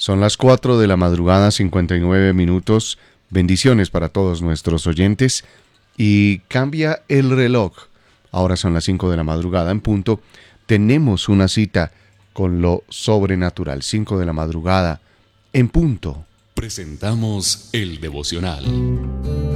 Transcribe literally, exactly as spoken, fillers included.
Son las cuatro de la madrugada, cincuenta y nueve minutos. Bendiciones para todos nuestros oyentes. Y cambia el reloj. Ahora son las cinco de la madrugada en punto. Tenemos una cita con lo sobrenatural. cinco de la madrugada en punto. Presentamos el devocional.